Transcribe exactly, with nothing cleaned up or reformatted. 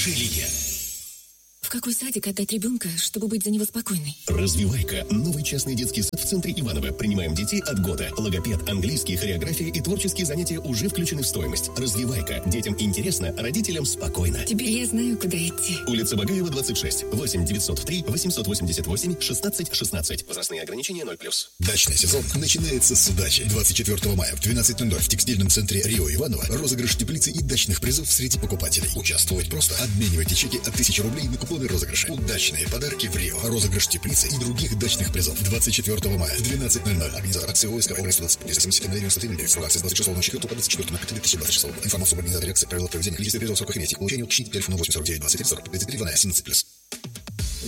Горячая линия. В какой садик отдать ребенка, чтобы быть за него спокойной? Развивайка. Новый частный детский сад в центре Иваново. Принимаем детей от года. Логопед, английский, хореография и творческие занятия уже включены в стоимость. Развивайка. Детям интересно, родителям спокойно. Теперь я знаю, куда идти. Улица Багаева, двадцать шесть. восемь девятьсот три восемьсот восемьдесят восемь шестнадцать шестнадцать. Возрастные ограничения ноль плюс. Дачный сезон начинается с удачи. двадцать четвёртого мая в двенадцать ноль ноль в текстильном центре Рио Иваново розыгрыш теплицы и дачных призов среди покупателей. Участвовать просто. Обменивайте чеки от тысячи рублей на купоны розыгрыша. Удачные подарки в Рио. Розыгрыш теплицы и других дачных призов. двадцать четвёртого мая в двенадцать ноль ноль. Организатор акции ОСК Область двадцать пять. семьдесят один девяносто три. Акция с двадцать шестого ноль четвёртого по двадцать четвёртого две тысячи двадцать шестого. Информация об организаторе акции, правила проведения. Количество призов в сроках имеется. Получение уточните по телефону восемь сорок девять двадцать три сорок пять тридцать три. семнадцать плюс.